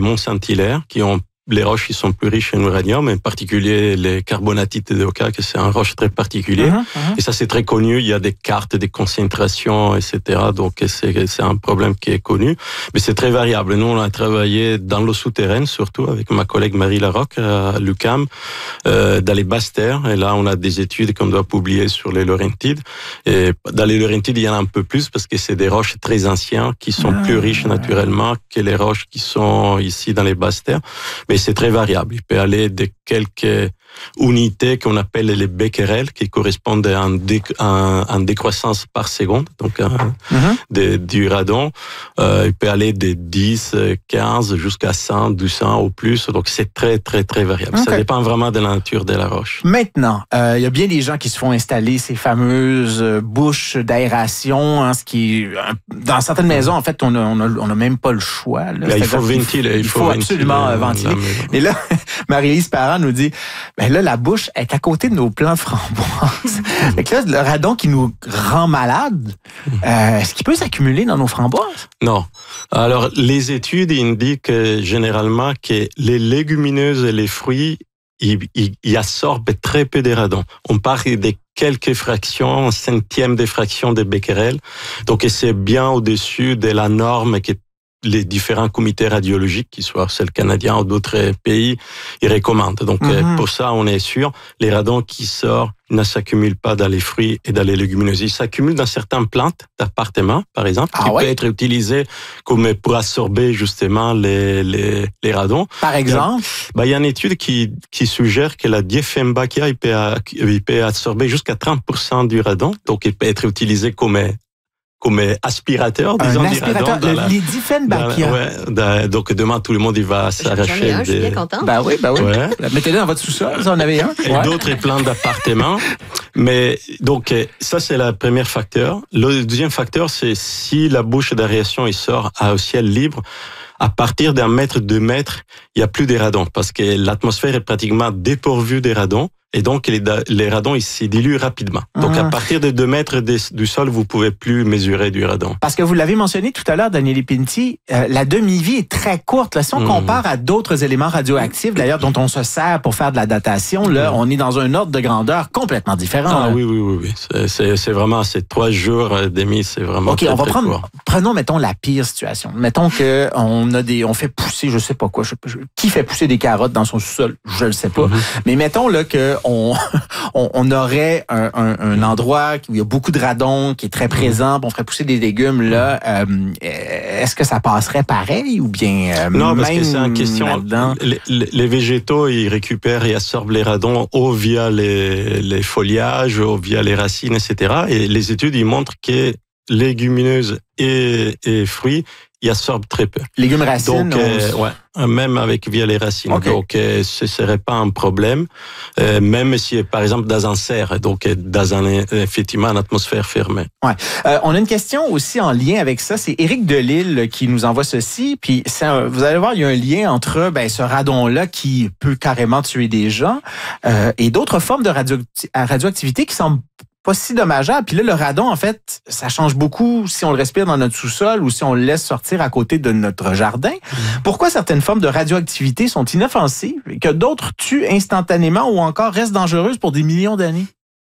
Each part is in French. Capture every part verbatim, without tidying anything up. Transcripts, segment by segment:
monts Saint-Hilaire, qui ont les roches qui sont plus riches en uranium, en particulier les carbonatites de Oka, que c'est un roche très particulier. Uh-huh, uh-huh. Et ça, c'est très connu. Il y a des cartes, des concentrations, et cetera. Donc, c'est, c'est un problème qui est connu. Mais c'est très variable. Nous, on a travaillé dans l'eau souterraine, surtout avec ma collègue Marie Larocque à l'U Q A M, euh, dans les basses terres. Et là, on a des études qu'on doit publier sur les laurentides. Et dans les laurentides, il y en a un peu plus parce que c'est des roches très anciennes qui sont ah, plus riches naturellement que les roches qui sont ici dans les basses terres. Mais c'est très variable. Il peut aller de quelques unités qu'on appelle les becquerels, qui correspondent à une dé, décroissance par seconde, donc mm-hmm. de, du radon. Euh, il peut aller de dix, quinze jusqu'à cent, deux cents ou plus. Donc c'est très, très, très variable. Okay. Ça dépend vraiment de la nature de la roche. Maintenant, euh, il y a bien des gens qui se font installer ces fameuses bouches d'aération, hein, ce qui, dans certaines maisons, en fait, on a, on a, on a même pas le choix. Là. Il faut ventiler. Il, il faut, faut absolument ventiler. ventiler. Et là, Marie-Lise Parent nous dit, ben là, la bouche est à côté de nos plants framboises. Fait que là, le radon qui nous rend malades, euh, est-ce qu'il peut s'accumuler dans nos framboises? Non. Alors, les études indiquent généralement que les légumineuses et les fruits, ils, ils, ils absorbent très peu de radon. On parle de quelques fractions, un centième des fractions de becquerel. Donc, c'est bien au-dessus de la norme que les différents comités radiologiques, qu'ils soient celles canadiens ou d'autres pays, ils recommandent. Donc, mm-hmm. pour ça, on est sûr, les radons qui sortent ne s'accumulent pas dans les fruits et dans les légumineuses. Ils s'accumulent dans certaines plantes d'appartements, par exemple, ah qui ouais? peuvent être utilisées comme pour absorber justement les, les, les radons. Par exemple? Il y a, ben, il y a une étude qui, qui suggère que la Dieffenbachia, il peut, il peut absorber jusqu'à trente pour cent du radon. Donc, il peut être utilisé comme comme aspirateur, disons, un aspirateur, radon, la, les Dieffenbachia. Ouais, donc demain, tout le monde, il va s'arracher. Un, des... Je suis bien content. Ben oui, ben oui. Ouais. Mettez-le dans votre sous-sol, ça, on avait un. Et ouais. d'autres plans d'appartements. Mais, donc, ça, c'est le premier facteur. Le deuxième facteur, c'est si la bouche d'aération, il sort au ciel libre, à partir d'un mètre, deux mètres, il n'y a plus de radons parce que l'atmosphère est pratiquement dépourvue des radons. Et donc, les, les radons, ils se diluent rapidement. Donc, mmh. à partir de deux mètres de, du sol, vous pouvez plus mesurer du radon. Parce que vous l'avez mentionné tout à l'heure, Daniele Pinti, euh, la demi-vie est très courte. Là, si on mmh. compare à d'autres éléments radioactifs, d'ailleurs, dont on se sert pour faire de la datation, là, mmh. on est dans un ordre de grandeur complètement différent. Ah, oui, oui, oui, oui. C'est, c'est, c'est vraiment, c'est trois jours et demi, c'est vraiment OK, très, on va très prendre, court. Prenons, mettons, la pire situation. Mettons que on a des, on fait pousser, je sais pas quoi, je, je, qui fait pousser des carottes dans son sous-sol? Je le sais pas. Mmh. Mais mettons, là, que on, On, on aurait un, un, un endroit où il y a beaucoup de radon qui est très présent, on ferait pousser des légumes là. Euh, est-ce que ça passerait pareil ou bien euh, non, même parce que c'est une question. Là-dedans? Les, les, les végétaux, ils récupèrent et absorbent les radons ou via les, les feuillages, ou via les racines, et cetera. Et les études, ils montrent que légumineuses et, et fruits, ils absorbent très peu. Légumes racines. Donc, euh, ouais, même avec via les racines. Okay. Donc, euh, ce serait pas un problème, euh, même si, par exemple, dans un serre, donc dans un effectivement une atmosphère fermée. Ouais. Euh, on a une question aussi en lien avec ça. C'est Éric Delille qui nous envoie ceci. Puis, c'est un, vous allez voir, il y a un lien entre ben ce radon-là qui peut carrément tuer des gens euh, et d'autres formes de radio- radioactivité qui semblent pas si dommageable. Puis là, le radon, en fait, ça change beaucoup si on le respire dans notre sous-sol ou si on le laisse sortir à côté de notre jardin. Mmh. Pourquoi certaines formes de radioactivité sont inoffensives et que d'autres tuent instantanément ou encore restent dangereuses pour des millions d'années?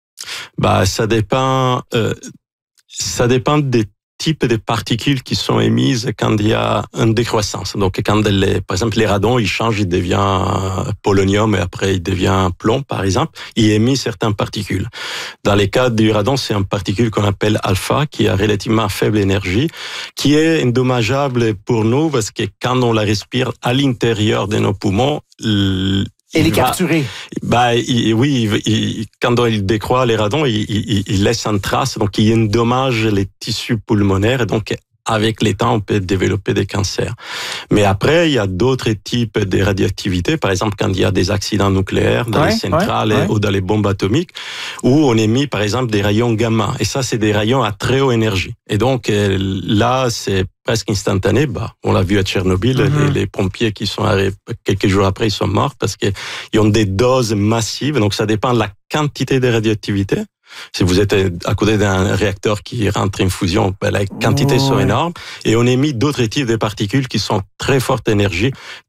Bah, ça dépend, euh, ça dépend des types de particules qui sont émises quand il y a une décroissance. Donc, quand les, par exemple, les radons, ils changent, ils deviennent polonium et après, ils deviennent plomb, par exemple, ils émettent certaines particules. Dans les cas du radon, c'est une particule qu'on appelle alpha, qui a relativement faible énergie, qui est indommageable pour nous parce que quand on la respire à l'intérieur de nos poumons, Et les capturer. Bah, il, oui, il, il, quand il décroît les radons, il, il, il laisse une trace, donc il endommage les tissus pulmonaires, et donc avec les temps, on peut développer des cancers. Mais après, il y a d'autres types de radioactivité, par exemple quand il y a des accidents nucléaires dans ouais, les centrales ouais, ouais. ou dans les bombes atomiques, où on émet par exemple des rayons gamma, et ça c'est des rayons à très haute énergie. Et donc là, c'est presque instantané. Bah, on l'a vu à Tchernobyl, mm-hmm. les, les pompiers qui sont arrivés quelques jours après, ils sont morts parce qu'ils ont des doses massives. Donc ça dépend de la quantité de radioactivité. Si vous êtes à côté d'un réacteur qui rentre en fusion, ben, la quantité oh, sont énormes. Et on émet d'autres types de particules qui sont très forte énergie,